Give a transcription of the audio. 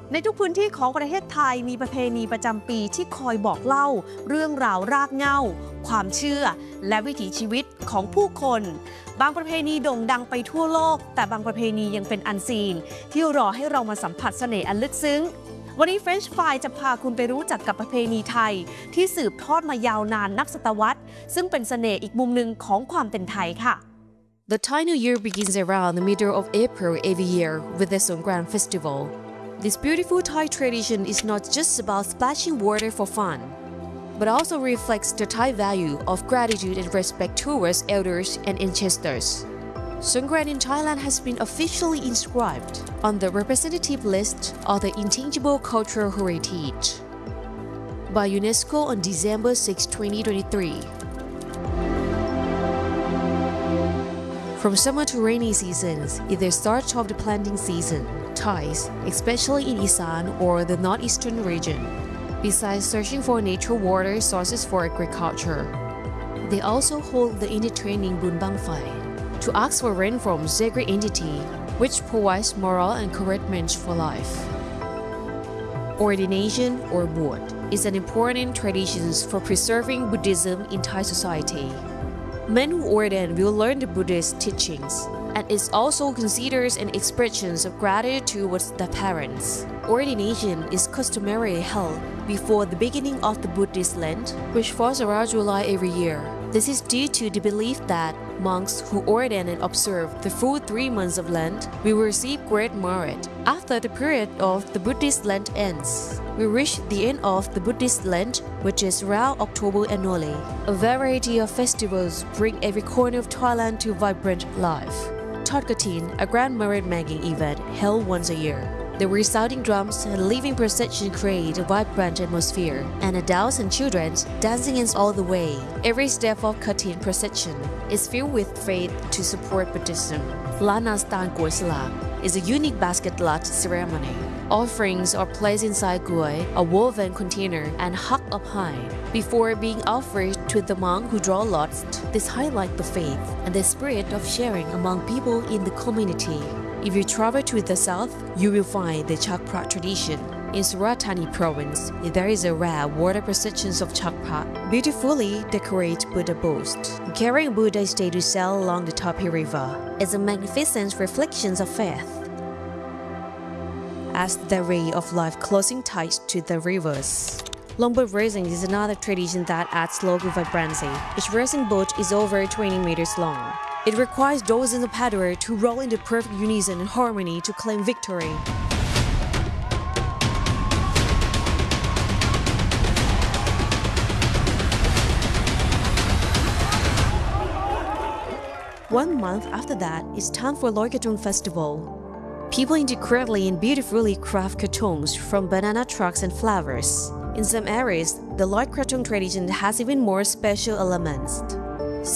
ในทุกพื้นที่ของประเทศไทยมีประเพณีประจำปีที่คอยบอกเล่าเรื่องราวรากเหง้าความเชื่อและวิถีชีวิตของผู้คนบางประเพณีโด่งดังไปทั่วโลกแต่บางประเพณียังเป็นอันซีนที่รอให้เรามาสัมผัสเสน่ห์อันลึกซึ้งวันนี้ French Fry จะพาคุณไปรู้จักกับประเพณีไทยที่สืบทอดมายาวนานนับศตวรรษซึ่งเป็นเสน่ห์อีกมุมหนึ่งของความเป็นไทยค่ะ The Thai New Year begins around the middle of April every year with the Songkran Festival. This beautiful Thai tradition is not just about splashing water for fun, but also reflects the Thai value of gratitude and respect towards elders and ancestors. Songkran in Thailand has been officially inscribed on the representative list of the intangible cultural heritage by UNESCO on December 6, 2023. From summer to rainy seasons, is the start of the planting season. Thais, especially in Isan or the northeastern region, besides searching for natural water sources for agriculture, they also hold the entertaining Bun Bang Phai to ask for rain from sacred entity, which provides moral encouragement for life. Ordination or Bot is an important tradition for preserving Buddhism in Thai society. Men who ordain will learn the Buddhist teachings, and is also considered an expression of gratitude towards the parents. Ordination is customarily held before the beginning of the Buddhist Lent, which falls around July every year. This is due to the belief that monks who ordain and observe the full 3 months of Lent will receive great merit. After the period of the Buddhist Lent ends, we reach the end of the Buddhist Lent, which is around October annually. A variety of festivals bring every corner of Thailand to vibrant life. Thot Katin, a grand merit-making event held once a year. The resounding drums and living procession create a vibrant atmosphere, and adults and children dancing in all the way. Every step of Katin procession is filled with faith to support Buddhism. Lanastan Goi Salak is a unique basket lot ceremony. Offerings are placed inside goi, a woven container, and hung up high before being offered to the monk who draw lots. This highlights the faith and the spirit of sharing among people in the community. If you travel to the south, you will find the Chak Prat tradition. In Surat Thani province, there is a rare water procession of Chak Prat, beautifully decorated Buddha boast, carrying Buddha state to sail along the Tapi River. It's a magnificent reflection of faith, as the ray of life closing ties to the rivers. Longboat racing is another tradition that adds local vibrancy. Each racing boat is over 20 meters long. It requires dozens of paddlers to roll in the perfect unison and harmony to claim victory. One month after that, it's time for Loi Krathong Festival. People intricately and beautifully craft krathongs from banana trucks and flowers. In some areas, the Loi Krathong tradition has even more special elements.